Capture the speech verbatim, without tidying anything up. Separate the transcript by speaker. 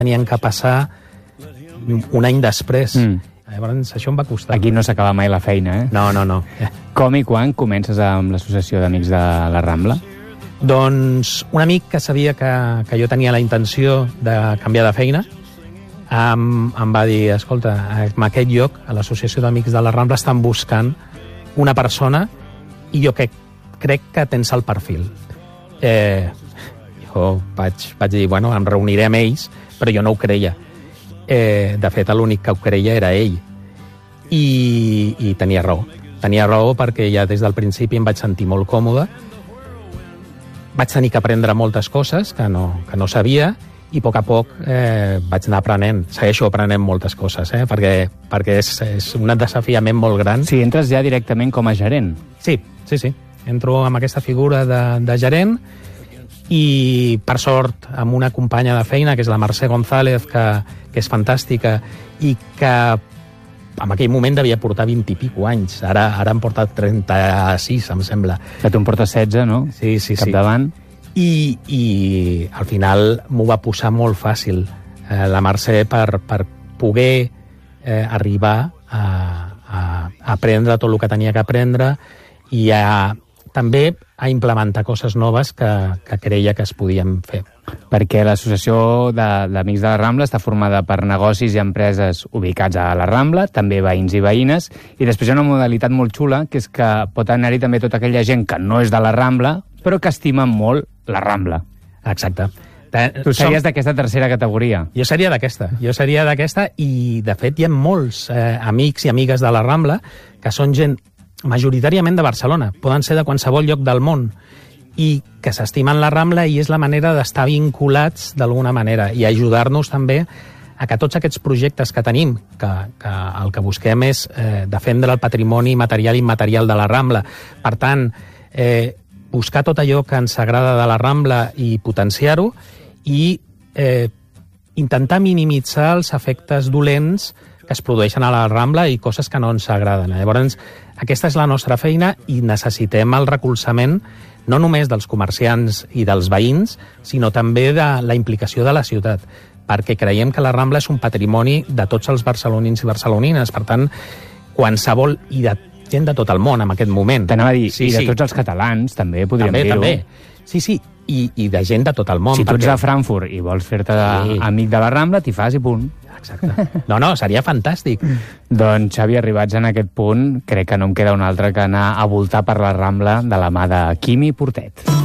Speaker 1: tenien que passar un any després. Mm. Llavors, això em va costar.
Speaker 2: Aquí no s'acaba mai la feina, eh?
Speaker 1: No, no, no.
Speaker 2: Com i quan comences amb l'associació d'Amics de la Rambla?
Speaker 1: Doncs un amic que sabia que, que jo tenia la intenció de canviar de feina em, em va dir, escolta, en aquest lloc, a l'Associació d'Amics de la Rambla, estan buscant una persona i jo que, crec que tens el perfil. Eh, jo vaig, vaig dir, bueno, em reuniré amb ells, però jo no ho creia. Eh, de fet, l'únic que ho creia era ell. I, i tenia raó. Tenia raó perquè ja des del principi em vaig sentir molt còmode. Vaig tenir que aprendre moltes coses que no, que no sabia i a poc a poc eh, vaig anar aprenent. Segueixo aprenent moltes coses, eh, perquè, perquè és, és un desafiament molt gran.
Speaker 2: Sí, entres ja directament com a gerent.
Speaker 1: Sí, sí, sí. Entro amb aquesta figura de, de gerent i, per sort, amb una companya de feina, que és la Mercè González, que, que és fantàstica i que en aquell moment devia portar vint i pico anys. Ara, ara em porta trenta-sis, em sembla.
Speaker 2: Que tu em portes setze, no?
Speaker 1: Sí, sí, sí.
Speaker 2: Capdavant.
Speaker 1: I, i al final m'ho va posar molt fàcil, eh, la Mercè, per, per poder eh, arribar a, a, a aprendre tot el que tenia que aprendre i a, també a implementar coses noves que, que creia que es podien fer.
Speaker 2: Perquè l'associació d'Amics de la Rambla està formada per negocis i empreses ubicats a la Rambla, també veïns i veïnes, i després hi ha una modalitat molt xula, que és que pot anar-hi també tota aquella gent que no és de la Rambla, però que estima molt la Rambla.
Speaker 1: Exacte.
Speaker 2: Tu series Som... d'aquesta tercera categoria.
Speaker 1: Jo seria d'aquesta. Jo seria d'aquesta i, de fet, hi ha molts eh, amics i amigues de la Rambla que són gent majoritàriament de Barcelona. Poden ser de qualsevol lloc del món i que s'estimen la Rambla i és la manera d'estar vinculats d'alguna manera i ajudar-nos també a que tots aquests projectes que tenim, que, que el que busquem és eh, defendre el patrimoni material i immaterial de la Rambla. Per tant, eh, buscar tot allò que ens agrada de la Rambla i potenciar-ho i eh, intentar minimitzar els efectes dolents que es produeixen a la Rambla i coses que no ens agraden. Llavors, aquesta és la nostra feina i necessitem el recolzament no només dels comerciants i dels veïns, sinó també de la implicació de la ciutat, perquè creiem que la Rambla és un patrimoni de tots els barcelonins i barcelonines. Per tant, qualsevol, i de gent de tot el món en aquest moment.
Speaker 2: T'anava a dir,
Speaker 1: sí,
Speaker 2: i de
Speaker 1: sí.
Speaker 2: tots els catalans, també podríem dir-ho.
Speaker 1: També, també. Sí, sí, i, i de gent de tot el món.
Speaker 2: Si tu ets
Speaker 1: perquè...
Speaker 2: de Frankfurt i vols fer-te sí. amic de la Rambla, t'hi fas i punt.
Speaker 1: Exacte. No, no, seria fantàstic.
Speaker 2: Doncs, Xavi, arribats en aquest punt, crec que no em queda un altre que anar a voltar per la Rambla de la mà de Quimi Portet.